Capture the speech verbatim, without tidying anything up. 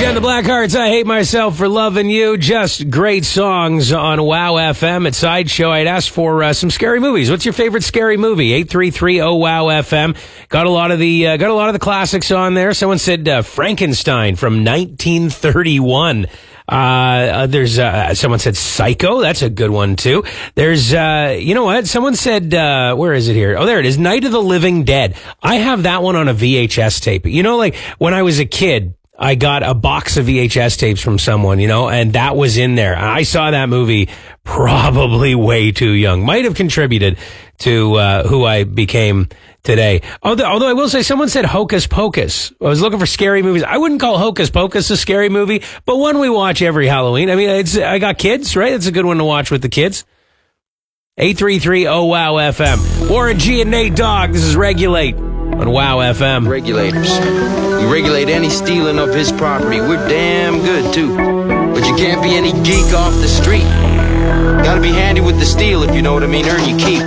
got the Blackhearts, I Hate Myself for Loving You. Just great songs on Wow F M. At Sideshow, I'd asked for uh, some scary movies. What's your favorite scary movie? eight three three oh wow F M. Got a lot of the uh, got a lot of the classics on there. Someone said uh, Frankenstein from nineteen thirty-one. Uh, uh, there's, uh, someone said Psycho. That's a good one, too. There's, uh, you know what? Someone said, uh, where is it here? Oh, there it is. Night of the Living Dead. I have that one on a V H S tape. You know, like when I was a kid, I got a box of V H S tapes from someone, you know, and that was in there. I saw that movie probably way too young. Might have contributed to, uh, who I became today. Although, although I will say, someone said Hocus Pocus. I was looking for scary movies. I wouldn't call Hocus Pocus a scary movie, but one we watch every Halloween. I mean, it's, I got kids, right? It's a good one to watch with the kids. eight three three oh wow F M. Warren G and Nate Dogg. This is Regulate on Wow F M. Regulators. We regulate any stealing of his property. We're damn good, too. But you can't be any geek off the street. Gotta be handy with the steel, if you know what I mean. Earn your keep.